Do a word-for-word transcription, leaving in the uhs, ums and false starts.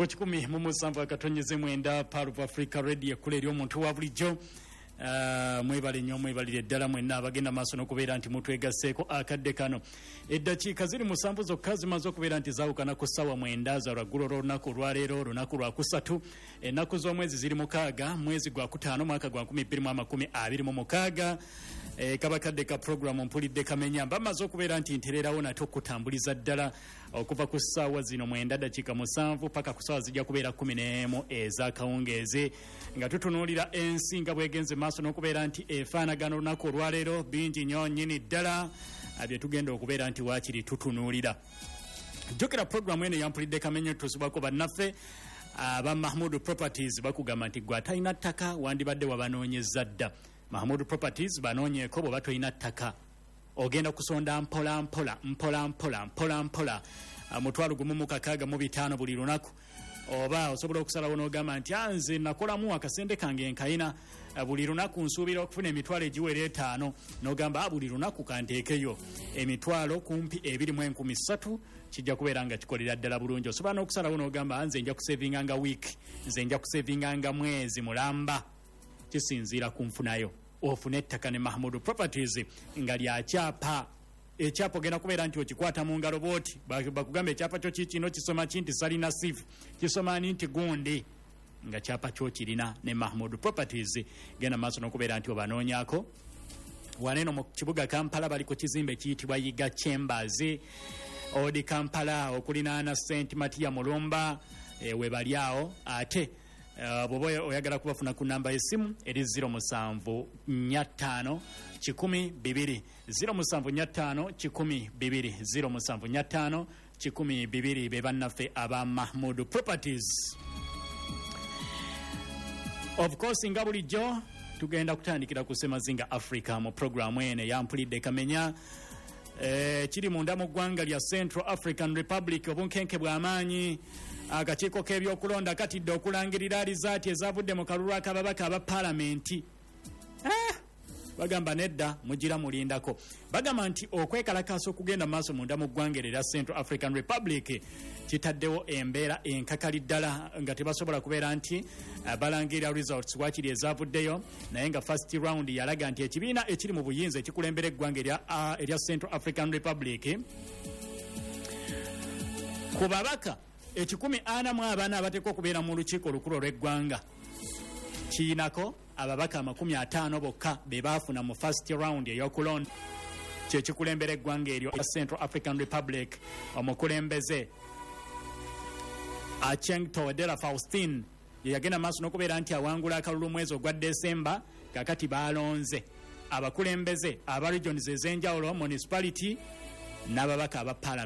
kumi mu musanvu akatonyeze mwenda Power of Africa Radio kuleri omuntu wa bulijjo. Uh, mwebale nnyo mwebalire ddala mwenna abagenda maaso n'okubeera nti mutwegasseeko akadde kano. Eddakiika ziri musanvu zokka zimaze okubeera nti zaawukana ku ssaawa mwenda za lwaggulo lw'olunaku olwaleero olunaku lwakusatu. Ennaku z'omwezi ziri mukaaga mwezi gwa kutaano mwaka gwa nkumi bbiri mu amakumi abiri mu mukaaga. E, kabakadde ka programu mpulidde kamenya bamaze okubeera nti ntererawo nate okutambuliza ddala okuva ku ssaawa zino mwenda dakiika musanvu paka ku ssaawa zijja kubeera kumi n'emu ez'akawungeezi nga tutunuulira ensi nga bwegenze maaso n'okubeera nti efaanagana olunaku olwaleero bingi nnyo nnyini ddala bye tugenda okubeera nti waakiri tutunuulira. Jjukira programu eno yampulidde kamenya tusubako bannaffe aba Mahmood Properties bakugamba nti gwe atalina ttaka wandibadde wabanoonyezza dda. Mahmood Properties banoonyeeko bwe batolina ttaka ogenda kusonda mpola mpola mpola mpola mpola mpola mutwalo gumu mu kakaaga mu bitaano buli lunaku, oba osobola okusalawo n'ogamba nti nze nakolamu akasente kange nkayina buli lunaku nsuubira okufuna emitwalo egiwera etaano n'ogamba buli lunaku kanteekeyo emitwalo kumpi ebiri mu enkumi ssatu kijja kubeera nga kikolera ddala bulungi. Osobola n'okusalawo n'ogamba nze nja kusevinganga wiiki, nze nja kusevinganga mwezi mulamba, kisinziira ku nfunayo. Ofune ettaka ne Mahmood Properties nga lya kyapa. Ekyapa ogenda kubeera nti okikwata mu ngalo booti bakugamba ekyapa kyo kikino kisoma kinti salina sifu kisoma nti gundi nga kyapa kyo kirina ne Mahmood Properties. Genda maaso n'okubeera nti obanoonyako. Waneeno mu kibuga Kampala bali ku kizimbe kiyitibwa Yiga Chambers odi Kampala okulinaana Saint Matia Mulumba e, we bali awo ate Uh, bobo oyagala kubafuna ku namba y'essimu eri zero musanvu nnya ttaano kikumi bibiri zero musanvu nnya ttaano kikumi bibiri zero musanvu nnya ttaano kikumi bibiri be bannaffe aba Mahmood Properties. Of course nga bulijjo tugenda kutandikira ku Semazinga Africa mu programu ene yampulidde kamenya eh, kiri munda mu ggwanga lya Central African Republic obunkenke bw'amaanyi. Akakiiko k'ebyokulonda katidde okulangirira alizaati ezavudde mu kalulu ak'ababaka aba paalamenti. Ah, bagamba nedda mugira mulindako. Bagamba nti okwekalakaasa okugenda maaso munda mu ggwanga erya Central African Republic kitaddewo embeera enkakali ddala nga tebasobola kubeera nti uh, balangirira results waakiri ezavuddeyo, naye nga first round yalaga nti ekibiina ekiri mu buyinza ekikulembera eggwanga erya uh, erya Central African Republic ku babaka ekikumi ana mu abana abateeka okubeera mu lukiiko olukulu olw'eggwanga kiinako ababaka amakumi ataano bokka be baafuna mu first round ey'okulonda kyekikulembera eggwanga eryo Central African Republic. Omukulembeze Acheng Towedera Faustin ye yagenda maaso n'okubeera nti awangula akalulu mwezi ogwa Desemba. Kakati baalonze abakulembeze aba regions ez'enjawulo municipality n'ababaka aba parliament.